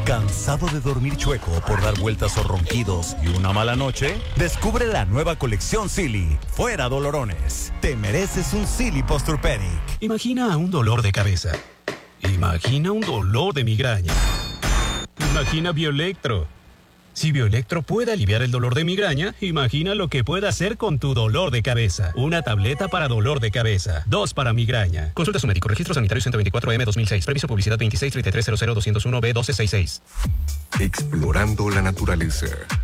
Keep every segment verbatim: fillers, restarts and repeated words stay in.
¿Cansado de dormir chueco por dar vueltas o ronquidos y una mala noche? Descubre la nueva colección Silly, fuera dolorones. Te mereces un Silly Posturepedic. Imagina un dolor de cabeza. Imagina un dolor de migraña. Imagina Bioelectro. Si Bioelectro puede aliviar el dolor de migraña, imagina lo que puede hacer con tu dolor de cabeza. Una tableta para dolor de cabeza, dos para migraña. Consulta a su médico. Registro sanitario ciento veinticuatro M dos mil seis. Previso publicidad veintiséis treinta y tres cero cero doscientos uno B doce sesenta y seis. Explorando la naturaleza.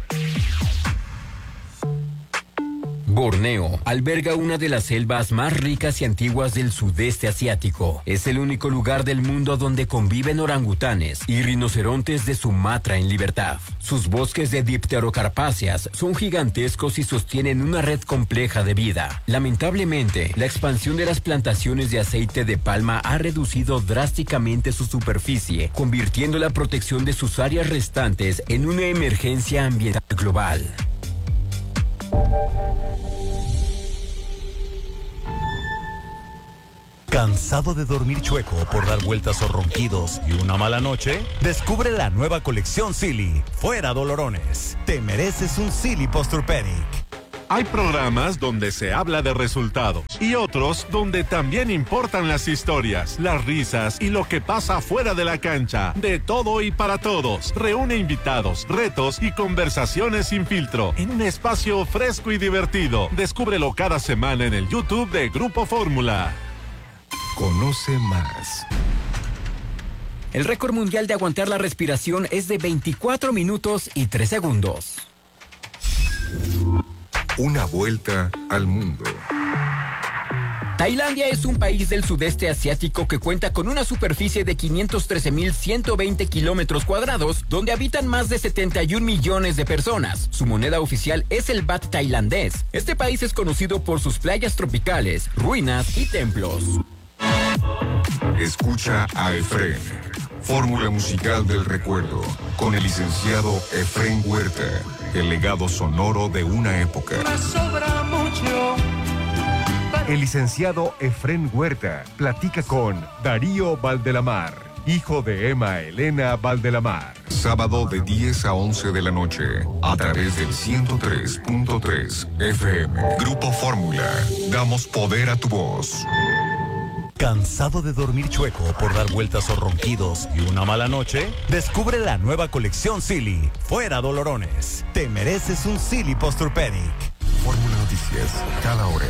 Borneo alberga una de las selvas más ricas y antiguas del sudeste asiático. Es el único lugar del mundo donde conviven orangutanes y rinocerontes de Sumatra en libertad. Sus bosques de dipterocarpáceas son gigantescos y sostienen una red compleja de vida. Lamentablemente, la expansión de las plantaciones de aceite de palma ha reducido drásticamente su superficie, convirtiendo la protección de sus áreas restantes en una emergencia ambiental global. ¿Cansado de dormir chueco por dar vueltas o ronquidos y una mala noche? Descubre la nueva colección Silly, fuera dolorones. Te mereces un Silly Posturepedic. Hay programas donde se habla de resultados y otros donde también importan las historias, las risas y lo que pasa fuera de la cancha. De todo y para todos. Reúne invitados, retos y conversaciones sin filtro en un espacio fresco y divertido. Descúbrelo cada semana en el YouTube de Grupo Fórmula. Conoce más. El récord mundial de aguantar la respiración es de veinticuatro minutos y tres segundos. Una vuelta al mundo. Tailandia es un país del sudeste asiático que cuenta con una superficie de quinientos trece mil ciento veinte kilómetros cuadrados, donde habitan más de setenta y un millones de personas. Su moneda oficial es el baht tailandés. Este país es conocido por sus playas tropicales, ruinas y templos. Escucha a Efren, fórmula musical del recuerdo, con el licenciado Efren Huerta, el legado sonoro de una época. Me sobra mucho. El licenciado Efren Huerta platica con Darío Valdelamar, hijo de Emma Elena Valdelamar. Sábado de diez a once de la noche, a través del ciento tres punto tres F M. Grupo Fórmula, damos poder a tu voz. ¿Cansado de dormir chueco por dar vueltas o ronquidos y una mala noche? Descubre la nueva colección Silly, fuera dolorones. Te mereces un Silly Posturepedic. Fórmula Noticias, cada hora.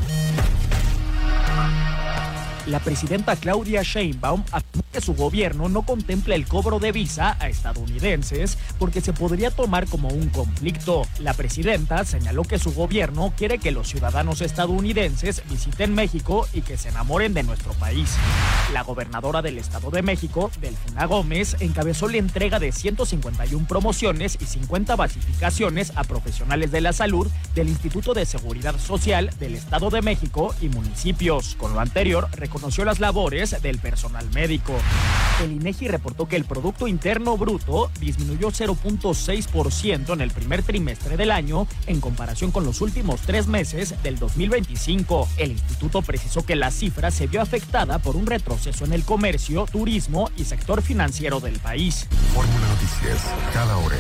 La presidenta Claudia Sheinbaum afirmó que su gobierno no contempla el cobro de visa a estadounidenses porque se podría tomar como un conflicto. La presidenta señaló que su gobierno quiere que los ciudadanos estadounidenses visiten México y que se enamoren de nuestro país. La gobernadora del Estado de México, Delfina Gómez, encabezó la entrega de ciento cincuenta y una promociones y cincuenta basificaciones a profesionales de la salud del Instituto de Seguridad Social del Estado de México y municipios. Con lo anterior, reconoció las labores del personal médico. El INEGI reportó que el Producto Interno Bruto disminuyó cero punto seis por ciento en el primer trimestre del año en comparación con los últimos tres meses del dos mil veinticinco. El instituto precisó que la cifra se vio afectada por un retroceso en el comercio, turismo y sector financiero del país. Fórmula Noticias, cada hora.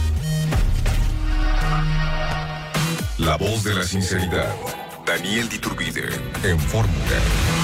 La voz de la sinceridad. Daniel Diturbide, en Fórmula.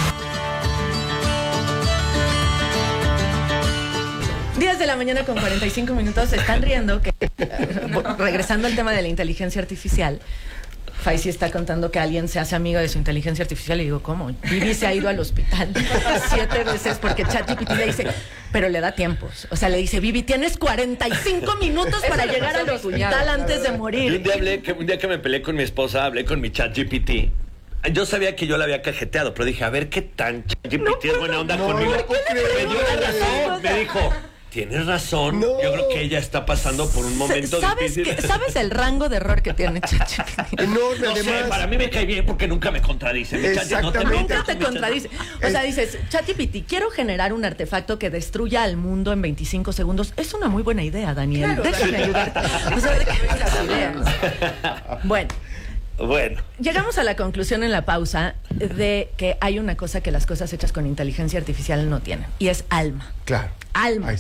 diez de la mañana con cuarenta y cinco minutos. Se están riendo que, regresando al tema de la inteligencia artificial, Faisy está contando que alguien se hace amigo de su inteligencia artificial y digo, ¿cómo? Vivi se ha ido al hospital siete veces porque ChatGPT le dice, pero le da tiempos. O sea, le dice, Vivi, tienes cuarenta y cinco minutos para llegar al hospital antes de morir. Un día, hablé, que, un día que me peleé con mi esposa, hablé con mi ChatGPT. Yo sabía que yo la había cajeteado, pero dije, a ver qué tan ChatGPT no, es buena onda no, conmigo. No, me dio la razón, me dijo... Tienes razón, no. Yo creo que ella está pasando por un momento ¿Sabes difícil. Que, ¿Sabes el rango de error que tiene ChatGPT? No, no además... sé, para mí me cae bien porque nunca me contradice. Exactamente. No te nunca te contradice. O sea, dices, ChatGPT, quiero generar un artefacto que destruya al mundo en veinticinco segundos. Es una muy buena idea, Daniel. Claro, déjame Daniel. ayudarte. O sea, ¿de qué las ideas? Bueno. Bueno. Llegamos a la conclusión en la pausa de que hay una cosa que las cosas hechas con inteligencia artificial no tienen, y es alma. Claro. Alma. Ahí está.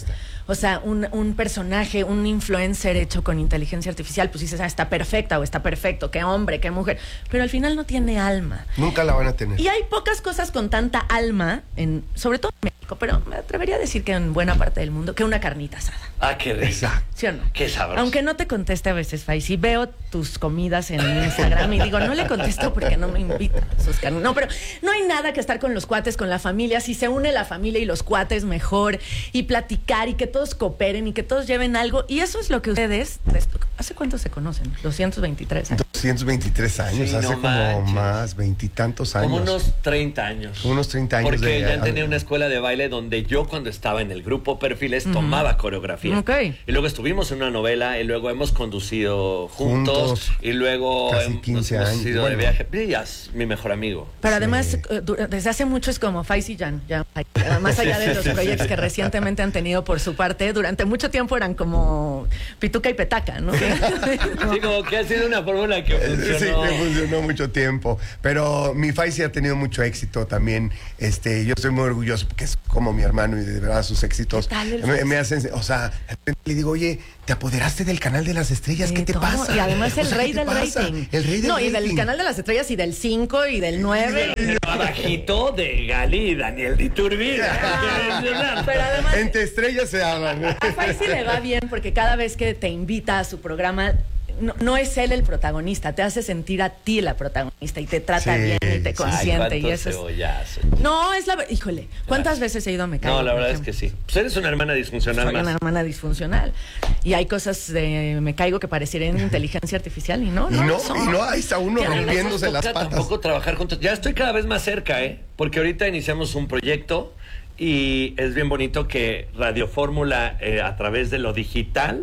O sea, un, un personaje, un influencer hecho con inteligencia artificial, pues dices, ah, está perfecta o está perfecto, qué hombre, qué mujer. Pero al final no tiene alma. Nunca la van a tener. Y hay pocas cosas con tanta alma, en, sobre todo en México, pero me atrevería a decir que en buena parte del mundo, que una carnita asada. Ah, qué rico. ¿Sí o no? Qué sabroso. Aunque no te conteste a veces, Faisy, veo tus comidas en Instagram y digo, no le contesto porque no me invita a sus carnitas. No, pero no hay nada que estar con los cuates, con la familia. Si se une la familia y los cuates, mejor. Y platicar y que todos cooperen y que todos lleven algo. Y eso es lo que ustedes, ¿hace cuánto se conocen? doscientos veintitrés años. doscientos veintitrés años, Sí, hace no como manches. más, veintitantos años. Como unos treinta años. Unos treinta años. Porque de, ya tenía una escuela de baile donde yo cuando estaba en el grupo Perfiles uh-huh. tomaba coreografía. Okay. Y luego estuvimos en una novela y luego hemos conducido juntos, Juntos, y luego casi hemos, quince hemos años. ido Bueno. de viaje. Y ya es mi mejor amigo. Pero Sí. además, eh, du- desde hace mucho es como Faisy Jan, ya, más allá de los proyectos que recientemente han tenido por su parte, durante mucho tiempo eran como pituca y petaca, ¿no? Sí, como que ha sido una fórmula que funcionó. Sí, que funcionó mucho tiempo. Pero mi Faisy ha tenido mucho éxito también. Este, yo estoy muy orgulloso porque es como mi hermano y de verdad sus éxitos ¿Qué tal el me, Faisy? me hacen, o sea, de repente le digo, oye, te apoderaste del canal de las estrellas, Sí, ¿qué te todo. pasa? Y además el O sea, rey ¿qué te del pasa? rating. El rey del no, rating. y del canal de las estrellas y del cinco y del nueve. Pero abajito de Gali y Daniel de Iturbide. Pero además Entre estrellas se hablan. a Faisy le va bien porque cada vez que te invita a su programa, no, no es él el protagonista, te hace sentir a ti la protagonista y te trata Sí, bien y te sí. consiente. Ay, y eso es... cebollazo. No, es la... ver- Híjole, ¿cuántas veces he ido a Me Caigo? No, la por verdad es ejemplo? que sí. Pues eres una hermana disfuncional Soy más. una hermana disfuncional. Y hay cosas de Me Caigo que parecerían inteligencia artificial y no, Y no, no, lo son. y no, ahí está uno Que a mí me rompiéndose las toca patas. tampoco trabajar juntos. Ya estoy cada vez más cerca, ¿eh? Porque ahorita iniciamos un proyecto y es bien bonito que Radio Fórmula, eh, a través de lo digital,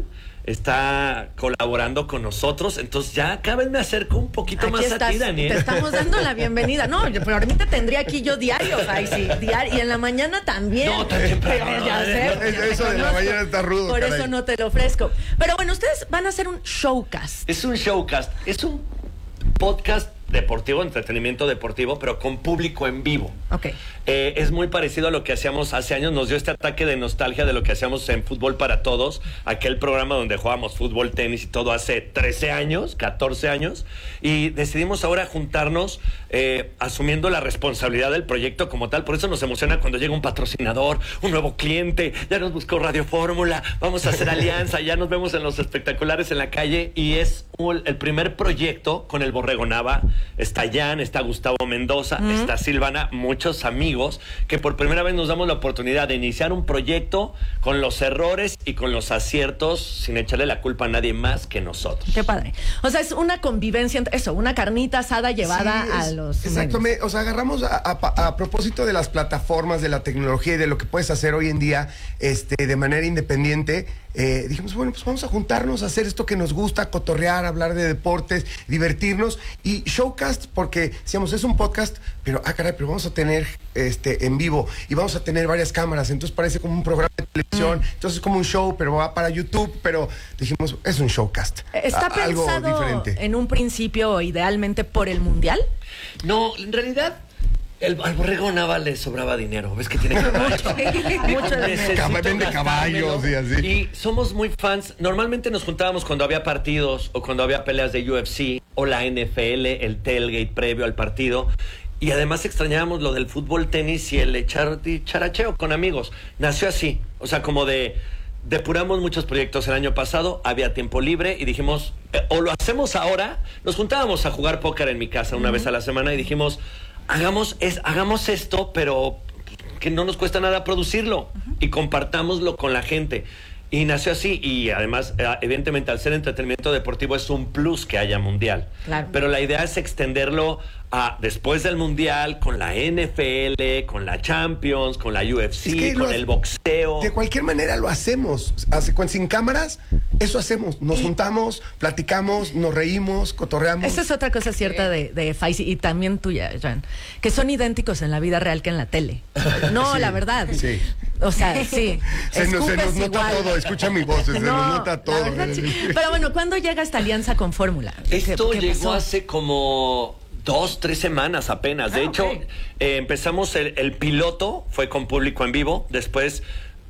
está colaborando con nosotros. Entonces ya cada vez me acerco un poquito Aquí más estás, a ti, Daniel. te estamos dando la bienvenida. No, yo- pero ahorita tendría aquí yo diario, Faisy, diario. Y en la mañana también. No, tan temprano, Pero no, ya no, sé, no, ya te eso de la conozco. mañana está rudo, Por caray. eso no te lo ofrezco. Pero bueno, ustedes van a hacer un showcast. Es un showcast, es un podcast deportivo, entretenimiento deportivo, pero con público en vivo. Ok. Eh, es muy parecido a lo que hacíamos hace años. Nos dio este ataque de nostalgia de lo que hacíamos en Fútbol para Todos, aquel programa donde jugábamos fútbol, tenis y todo hace trece años, catorce años, y decidimos ahora juntarnos eh, asumiendo la responsabilidad del proyecto como tal. Por eso nos emociona cuando llega un patrocinador, un nuevo cliente, ya nos buscó Radio Fórmula, vamos a hacer alianza, ya nos vemos en los espectaculares en la calle, y es un- el primer proyecto con el Borrego Nava. Está Jan, está Gustavo Mendoza, Mm. está Silvana, muchos amigos que por primera vez nos damos la oportunidad de iniciar un proyecto con los errores y con los aciertos sin echarle la culpa a nadie más que nosotros. Qué padre. O sea, es una convivencia, entre- eso, una carnita asada llevada Sí, a es- los... Exacto, me- o sea, agarramos a, a- a propósito de las plataformas, de la tecnología y de lo que puedes hacer hoy en día este, de manera independiente. Eh, dijimos, bueno, pues vamos a juntarnos a hacer esto que nos gusta, cotorrear, hablar de deportes, divertirnos. Y showcast, porque decíamos, es un podcast, pero, ah, caray, pero vamos a tener este en vivo y vamos a tener varias cámaras. Entonces parece como un programa de televisión. Entonces es como un show, pero va para YouTube. Pero dijimos, es un showcast. ¿Está A- algo pensado diferente. en un principio idealmente por el Mundial? No, en realidad, el, al Borrego Nava le sobraba dinero. ¿Ves que tiene caballos? Mucho dinero. Necesito Cab- vende gastármelo. caballos y así. Y somos muy fans. Normalmente nos juntábamos cuando había partidos o cuando había peleas de U F C o la N F L, el tailgate previo al partido. Y además extrañábamos lo del fútbol, tenis y el echar, y characheo con amigos. Nació así. O sea, como de... Depuramos muchos proyectos el año pasado, había tiempo libre y dijimos, eh, o lo hacemos ahora. Nos juntábamos a jugar póker en mi casa una vez a la semana y dijimos, hagamos, es, hagamos esto, pero que no nos cuesta nada producirlo y compartámoslo con la gente. Y nació así, y además, eh, evidentemente, al ser entretenimiento deportivo es un plus que haya mundial. Claro. Pero la idea es extenderlo a después del mundial, con la N F L, con la Champions, con la U F C, Es que con lo- el boxeo. De cualquier manera lo hacemos. Hace, cuan- sin cámaras, eso hacemos. Nos juntamos, platicamos, nos reímos, cotorreamos. Esa es otra cosa cierta de, de Faisy y también tuya, Jan, que son idénticos en la vida real que en la tele. No, Sí, la verdad. sí. O sea, sí. Se nos, se Escupes nos nota igual. todo, escucha mi voz, se No, nos nota todo. la verdad, sí. Pero bueno, ¿cuándo llega esta alianza con Fórmula? ¿Qué- Esto qué llegó pasó? hace como dos, tres semanas apenas. De Ah, hecho, ok. eh, empezamos el, el piloto, fue con público en vivo. Después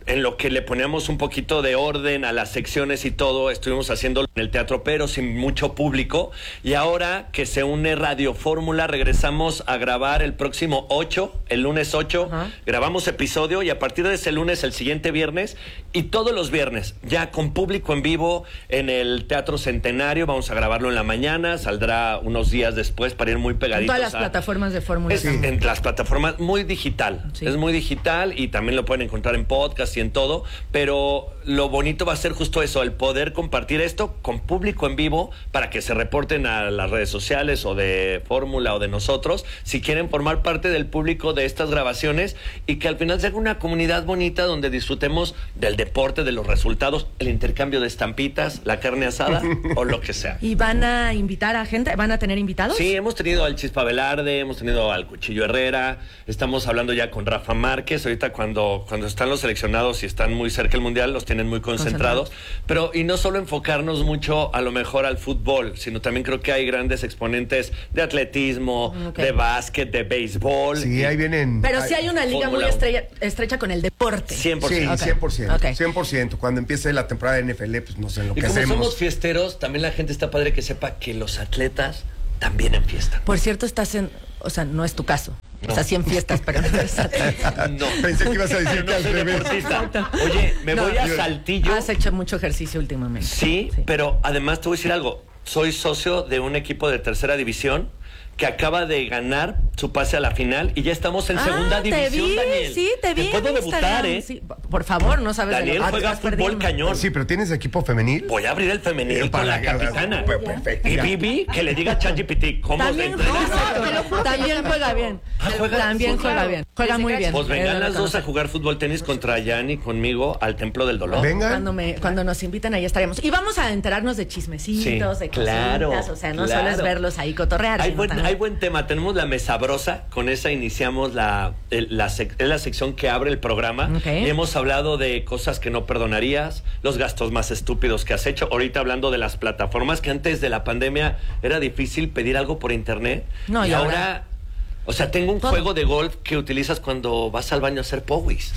en lo que le poníamos un poquito de orden a las secciones y todo, estuvimos haciéndolo en el teatro, pero sin mucho público. Y ahora que se une Radio Fórmula, regresamos a grabar el próximo ocho, el lunes ocho. Uh-huh. Grabamos episodio y a partir de ese lunes, el siguiente viernes, y todos los viernes, ya con público en vivo en el Teatro Centenario. Vamos a grabarlo en la mañana, saldrá unos días después para ir muy pegaditos. En todas las a, plataformas de Fórmula. Es, sí. En las plataformas, muy digital. Sí. Es muy digital y también lo pueden encontrar en podcast y en todo, pero lo bonito va a ser justo eso, el poder compartir esto con público en vivo para que se reporten a las redes sociales o de Fórmula o de nosotros, si quieren formar parte del público de estas grabaciones y que al final sea una comunidad bonita donde disfrutemos del deporte, de los resultados, el intercambio de estampitas, la carne asada o lo que sea. ¿Y van a invitar a gente? ¿Van a tener invitados? Sí, hemos tenido al Chispa Velarde, hemos tenido al Cuchillo Herrera, estamos hablando ya con Rafa Márquez, ahorita cuando, cuando están los seleccionados y están muy cerca del Mundial, los tienen muy concentrados, pero y no solo enfocarnos mucho a lo mejor al fútbol, sino también creo que hay grandes exponentes de atletismo, okay. de básquet, de béisbol. Sí, ahí vienen. Pero sí hay una liga muy estrecha, estrecha con el deporte. cien por ciento. Sí, okay. cien por ciento. Okay. cien por ciento. Cuando empiece la temporada de N F L, pues nos enloquecemos. Y como somos fiesteros, también la gente está padre que sepa que los atletas también enfiestan. Por cierto, estás en, o sea, no es tu caso. No. O sea, sí en fiestas, pero no eres atleta. No. Pensé que ibas a decir que al revés. Oye, me no, voy a Saltillo. Has hecho mucho ejercicio últimamente. Sí, sí, pero además te voy a decir algo. Soy socio de un equipo de tercera división que acaba de ganar su pase a la final y ya estamos en ah, segunda te división, vi, Daniel. Sí, te vi. Te puedo debutar, ¿eh? Sí. Por favor, no sabes Daniel de lo juega fútbol perdiendo. Cañón. Sí, pero ¿tienes equipo femenil? Voy a abrir el femenil eh, con la capitana. Perfecto. Y Bibi, que le diga a ChatGPT cómo también, se entrena. No, no, también juega bien. Ah, juega, también juega bien. Juega muy bien. Pues vengan las dos a jugar fútbol tenis contra Jan y conmigo al Templo del Dolor. Vengan. Cuando, me, cuando nos inviten ahí estaremos. Y vamos a enterarnos de chismecitos, sí, de claro, cositas. O sea, no claro. solo es verlos ahí cotorrear. Hay buen, hay buen tema. Tenemos la mesabrosa. Con esa iniciamos la, la, sec, la sección que abre el programa. Okay. Y hemos hablado de cosas que no perdonarías, los gastos más estúpidos que has hecho. Ahorita hablando de las plataformas, que antes de la pandemia era difícil pedir algo por internet. No, y, y ahora... ahora... O sea, tengo un Todo. juego de golf que utilizas cuando vas al baño a hacer powis.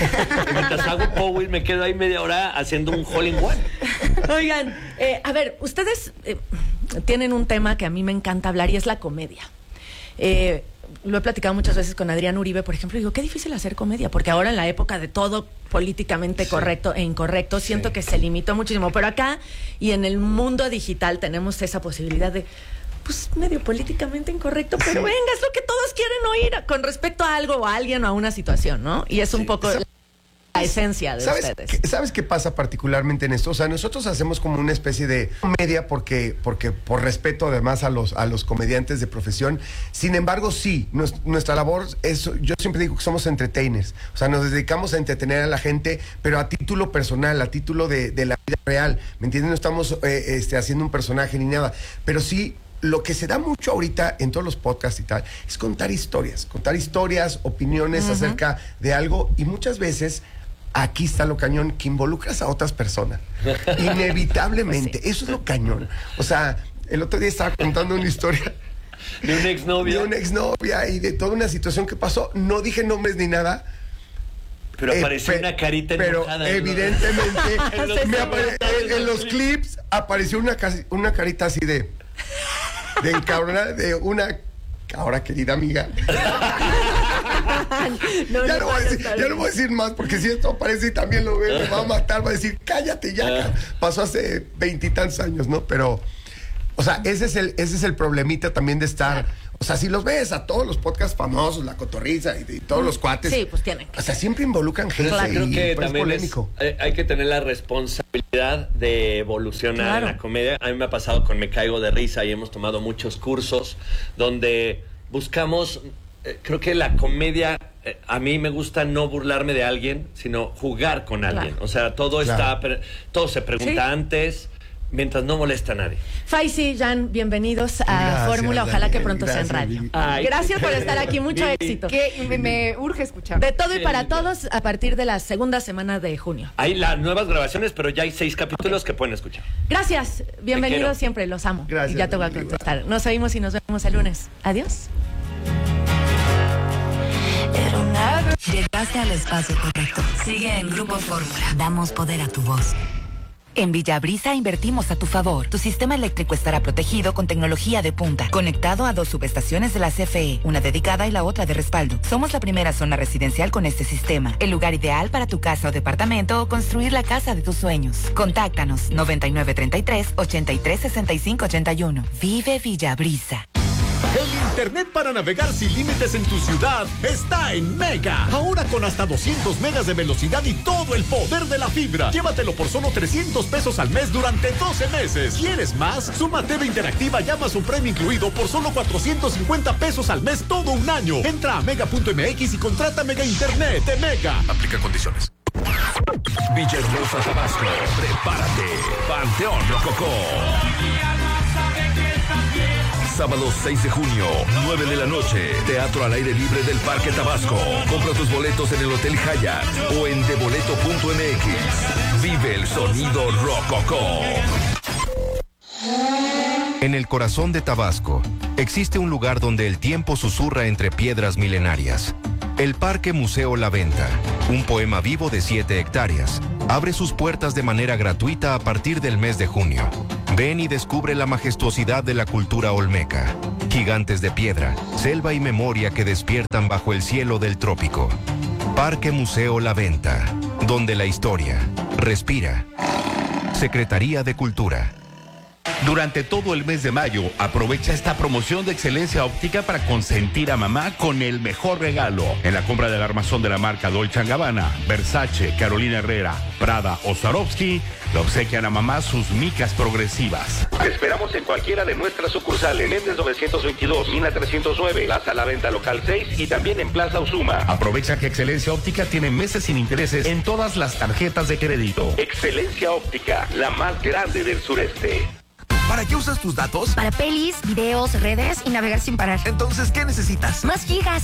Y mientras hago powis me quedo ahí media hora haciendo un hole in one. Oigan, eh, a ver, ustedes eh, tienen un tema que a mí me encanta hablar y es la comedia. Eh... Lo he platicado muchas veces con Adrián Uribe, por ejemplo, y digo, qué difícil hacer comedia, porque ahora en la época de todo políticamente sí. correcto e incorrecto, siento sí. que se limitó muchísimo, pero acá y en el mundo digital tenemos esa posibilidad de, pues, medio políticamente incorrecto, pero sí. venga, es lo que todos quieren oír con respecto a algo o a alguien o a una situación, ¿no? Y es un sí. poco... Esa... la esencia de ¿Sabes ustedes. Qué, ¿Sabes qué pasa particularmente en esto? O sea, nosotros hacemos como una especie de comedia porque, porque por respeto además a los, a los comediantes de profesión. Sin embargo, sí, nos, nuestra labor es, yo siempre digo que somos entertainers. O sea, nos dedicamos a entretener a la gente, pero a título personal, a título de, de la vida real. ¿Me entiendes? No estamos eh, este, haciendo un personaje ni nada. Pero sí... Lo que se da mucho ahorita en todos los podcasts y tal es contar historias, contar historias, opiniones uh-huh. acerca de algo y muchas veces aquí está lo cañón, que involucras a otras personas. Inevitablemente, pues sí. Eso es lo cañón. O sea, el otro día estaba contando una historia de una exnovia. De una exnovia y de toda una situación que pasó. No dije nombres ni nada. Pero eh, apareció pe una carita enojada. Pero evidentemente en, me apare en, en los clips apareció una, una carita así de... de encabronada de una ahora querida amiga. no, ya, no no voy a decir, ya no voy a decir más porque si esto aparece y también lo ve me va a matar, va a decir cállate ya. Pasó hace veintitantos años, ¿no? Pero o sea, ese es el ese es el problemita también de estar. O sea, si los ves a todos los podcasts famosos, La Cotorriza y, y todos los cuates. Sí, pues tienen que. O sea, siempre involucran gente. Claro, creo que y, también es polémico. Es, hay que tener la responsabilidad de evolucionar claro. en la comedia. A mí me ha pasado con Me Caigo de Risa y hemos tomado muchos cursos donde buscamos. Eh, creo que la comedia. Eh, a mí me gusta no burlarme de alguien, sino jugar con alguien. Claro. O sea, todo claro. está. Todo se pregunta ¿Sí? antes. Mientras no molesta a nadie. Faisy, Jan, bienvenidos a Fórmula. Ojalá que pronto sea en radio. Ay, gracias por estar aquí. Mucho éxito. Que me, me urge escuchar. De todo y para todos a partir de la segunda semana de junio. Hay las nuevas grabaciones, pero ya hay seis capítulos okay. que pueden escuchar. Gracias. Bienvenidos siempre. Los amo. Gracias. Y ya te voy a contestar. Nos oímos y nos vemos el lunes. Adiós. Era una Llegaste al espacio correcto. Sigue en Grupo Fórmula. Damos poder a tu voz. En Villabrisa invertimos a tu favor. Tu sistema eléctrico estará protegido con tecnología de punta, conectado a dos subestaciones de la C F E, una dedicada y la otra de respaldo. Somos la primera zona residencial con este sistema, el lugar ideal para tu casa o departamento o construir la casa de tus sueños. Contáctanos noventa y nueve treinta y tres, ochenta y tres sesenta y cinco ochenta y uno. Vive Villabrisa. El internet para navegar sin límites en tu ciudad está en Mega. Ahora con hasta doscientos megas de velocidad y todo el poder de la fibra. Llévatelo por solo trescientos pesos al mes durante doce meses. ¿Quieres más? Suma T V Interactiva y Amazon Prime incluido por solo cuatrocientos cincuenta pesos al mes todo un año. Entra a mega punto m x y contrata Mega Internet de Mega. Aplica condiciones. Villahermosa, Tabasco. Prepárate. Panteón Rococó. Sábado seis de junio, nueve de la noche. Teatro al aire libre del Parque Tabasco. Compra tus boletos en el Hotel Hyatt o en deboleto punto m x. Vive el sonido Rococó. En el corazón de Tabasco, existe un lugar donde el tiempo susurra entre piedras milenarias. El Parque Museo La Venta, un poema vivo de siete hectáreas, abre sus puertas de manera gratuita a partir del mes de junio. Ven y descubre la majestuosidad de la cultura olmeca. Gigantes de piedra, selva y memoria que despiertan bajo el cielo del trópico. Parque Museo La Venta, donde la historia respira. Secretaría de Cultura. Durante todo el mes de mayo, aprovecha esta promoción de excelencia óptica para consentir a mamá con el mejor regalo. En la compra del armazón de la marca Dolce and Gabbana, Versace, Carolina Herrera, Prada o Swarovski, le obsequian a mamá sus micas progresivas. Te esperamos en cualquiera de nuestras sucursales. Méndez novecientos veintidós, Mina trescientos nueve, Plaza La Venta Local seis y también en Plaza Usuma. Aprovecha que Excelencia Óptica tiene meses sin intereses en todas las tarjetas de crédito. Excelencia Óptica, la más grande del sureste. ¿Para qué usas tus datos? Para pelis, videos, redes y navegar sin parar. Entonces, ¿qué necesitas? Más gigas.